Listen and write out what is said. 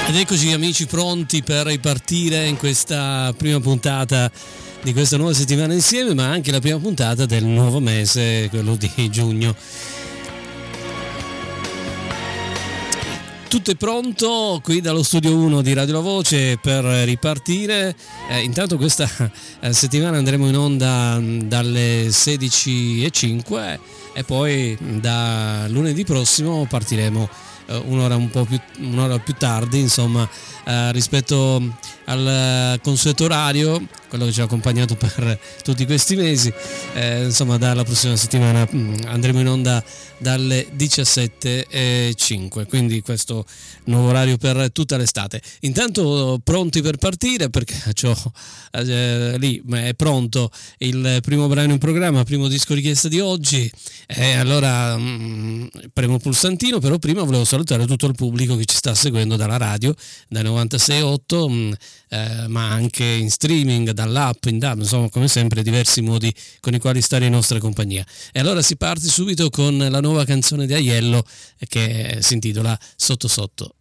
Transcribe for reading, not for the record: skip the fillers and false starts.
Ed eccoci amici pronti per ripartire in questa prima puntata di questa nuova settimana insieme, ma anche la prima puntata del nuovo mese, quello di giugno. Tutto è pronto qui dallo studio 1 di Radio La Voce per ripartire. Intanto questa settimana andremo in onda dalle 16:05 e poi da lunedì prossimo partiremo un'ora più tardi, insomma, rispetto al consueto orario, quello che ci ha accompagnato per tutti questi mesi. Insomma, dalla prossima settimana andremo in onda dalle 17:05, quindi questo nuovo orario per tutta l'estate. Intanto pronti per partire, perché lì è pronto il primo brano in programma, primo disco richiesta di oggi. Allora premo il pulsantino, però prima volevo salutare tutto il pubblico che ci sta seguendo dalla radio, dai 96.8, ma anche in streaming, dall'app, in DAB, insomma, come sempre diversi modi con i quali stare in nostra compagnia. E allora si parte subito con la nuova canzone di Aiello che si intitola Sotto Sotto.